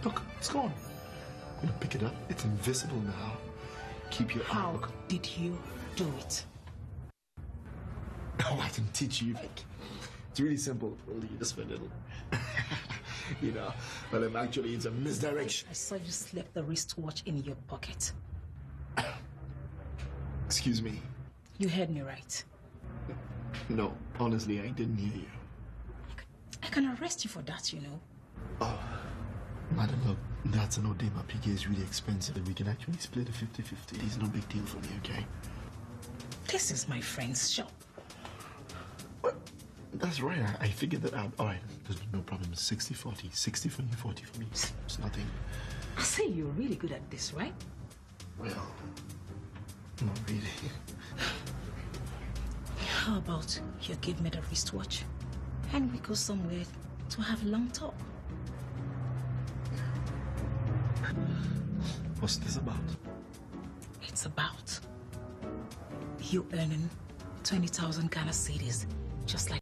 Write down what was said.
Look, it's gone. I'm gonna pick it up. It's invisible now. Keep your eye. How did you do it? Oh, I can teach you. It's really simple. Only you just a little. You know, well, actually, it's a misdirection. I saw you slip the wristwatch in your pocket. Excuse me. You heard me right. No, honestly, I didn't hear you. I can arrest you for that, you know. Oh, madam, look, that's an Odema PK is really expensive, and we can actually split a 50-50. It's no big deal for me, okay? This is my friend's shop. Well, that's right. I figured that out. All right, there's no problem. 60-40. 60 for you, 40 for me. It's nothing. I say you're really good at this, right? Well, not really. How about you give me the wristwatch and we go somewhere to have a long talk? What's this about? It's about you earning 20,000 Ghana cedis, just like